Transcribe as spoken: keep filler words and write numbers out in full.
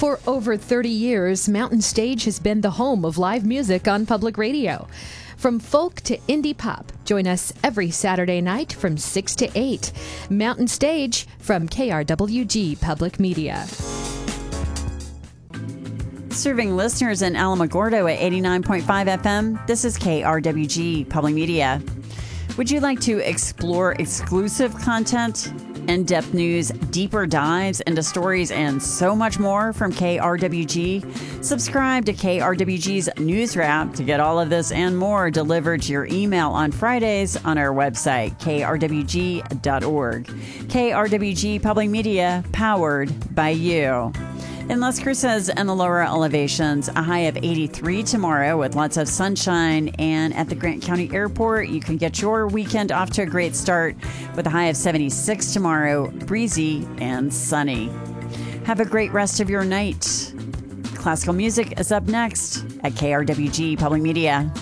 For over thirty years, Mountain Stage has been the home of live music on public radio. From folk to indie pop, join us every Saturday night from six to eight. Mountain Stage from K R W G Public Media. Serving listeners in Alamogordo at eighty-nine point five F M, this is K R W G Public Media. Would you like to explore exclusive content, in-depth news, deeper dives into stories, and so much more from K R W G? Subscribe to K R W G's News Wrap to get all of this and more delivered to your email on Fridays on our website, K R W G dot org. K R W G Public Media, powered by you. In Las Cruces and the lower elevations, a high of eighty-three tomorrow with lots of sunshine. And at the Grant County Airport, you can get your weekend off to a great start with a high of seventy-six tomorrow, breezy and sunny. Have a great rest of your night. Classical music is up next at K R W G Public Media.